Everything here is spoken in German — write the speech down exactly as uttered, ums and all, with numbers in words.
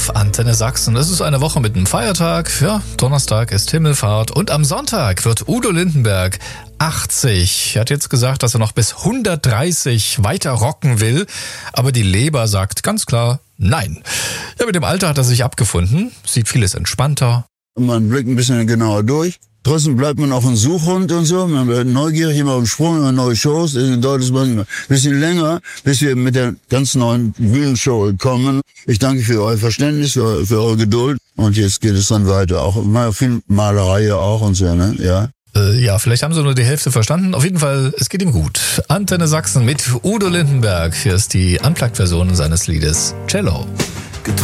auf Antenne Sachsen. Es ist eine Woche mit einem Feiertag. Ja, Donnerstag ist Himmelfahrt und am Sonntag wird Udo Lindenberg achtzig. Er hat jetzt gesagt, dass er noch bis hundertdreißig weiter rocken will, aber die Leber sagt ganz klar nein. Ja, mit dem Alter hat er sich abgefunden, sieht vieles entspannter. Man blickt ein bisschen genauer durch. Trotzdem bleibt man auch ein Suchhund und so. Man wird neugierig, immer auf dem Sprung, immer neue Shows. Deswegen dauert es ein bisschen länger, bis wir mit der ganz neuen Bühnenshow kommen. Ich danke für euer Verständnis, für, für eure Geduld. Und jetzt geht es dann weiter. Auch mal viel Malerei auch und so, ne? Ja. Äh, ja, vielleicht haben sie nur die Hälfte verstanden. Auf jeden Fall, es geht ihm gut. Antenne Sachsen mit Udo Lindenberg. Hier ist die Unplugged-Version seines Liedes Cello.